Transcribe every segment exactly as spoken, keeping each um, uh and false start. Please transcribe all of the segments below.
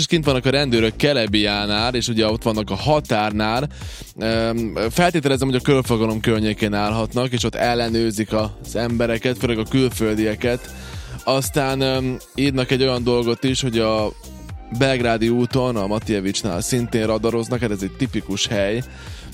is kint vannak a rendőrök Kelebiánál, és ugye ott vannak a határnál. Feltételezem, hogy a körforgalom környékén állhatnak, és ott ellenőrzik az embereket, főleg a külföldieket. Aztán írnak egy olyan dolgot is, hogy a Belgrádi úton, a Matijevicsnál szintén radaroznak, hát ez egy tipikus hely,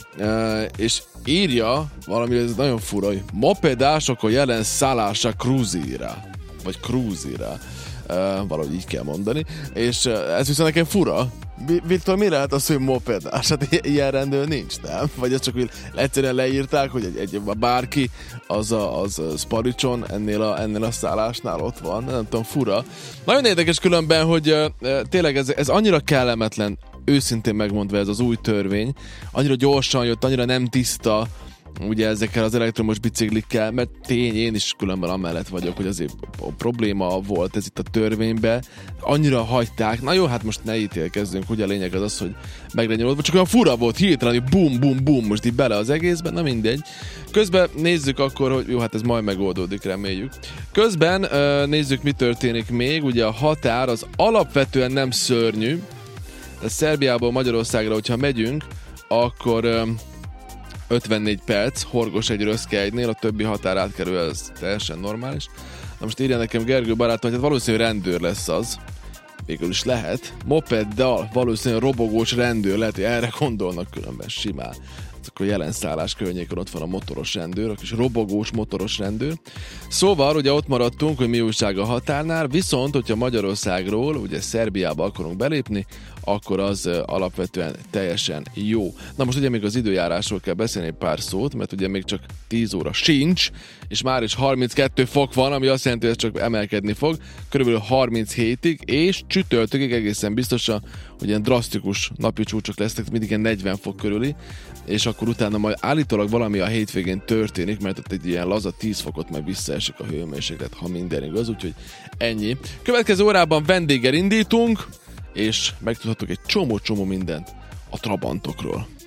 és írja valami, ez nagyon fura, hogy mopedások jelen szállása Kruzira, vagy Kruzira, valahogy így kell mondani, és ez viszont nekem fura. Viktor, mi lehet az, hogy mopedás? Hát ilyen rendőr nincs, nem? Vagy ez csak úgy egyszerűen leírták, hogy egy, egy bárki az a, az a Sparicson ennél a, ennél a szállásnál ott van, nem tudom, fura. Nagyon érdekes különben, hogy uh, tényleg ez, ez annyira kellemetlen, őszintén megmondva ez az új törvény, annyira gyorsan jött, annyira nem tiszta, ugye ezekkel az elektromos biciklikkel, mert tény, én is különben amellett vagyok, hogy azért a probléma volt ez itt a törvényben, annyira hagyták, na jó, hát most ne ítélkezzünk, ugye a lényeg az az, hogy megrenyolódva, csak olyan fura volt hirtelen, hogy bum, bum, bum, most így bele az egészben, na mindegy. Közben nézzük akkor, hogy jó, hát ez majd megoldódik, reméljük. Közben uh, nézzük, mi történik még, ugye a határ az alapvetően nem szörnyű, de Szerbiából Magyarországra, hogyha megyünk, akkor uh, ötvennégy perc, horgos egy röszkelynél, a többi határ átkerül, ez teljesen normális. Na most írja nekem Gergő barátom, hogy hát valószínűleg rendőr lesz az. Végül is lehet. Mopeddal valószínűleg robogós rendőr, lehet, hogy erre gondolnak különben simán. Akkor jelen szállás környéken ott van a motoros rendőr, a kis robogós motoros rendőr. Szóval ugye ott maradtunk, hogy mi újság a határnál, viszont hogyha Magyarországról, ugye Szerbiába akarunk belépni, akkor az uh, alapvetően teljesen jó. Na most ugye még az időjárásról kell beszélni pár szót, mert ugye még csak tíz óra sincs, és már is harminckettő fok van, ami azt jelenti, hogy ez csak emelkedni fog, körülbelül harminchétig, és csütörtökig egészen biztosan, hogy ilyen drasztikus napi csúcsok lesznek, mindig ilyen negyven fok körüli, és akkor utána majd állítólag valami a hétvégén történik, mert ott egy ilyen laza tíz fokot majd visszaesik a hőmérséklet, ha minden igaz, úgyhogy ennyi. Következő órában vendéggel indítunk, és megtudhatok egy csomó-csomó mindent a trabantokról.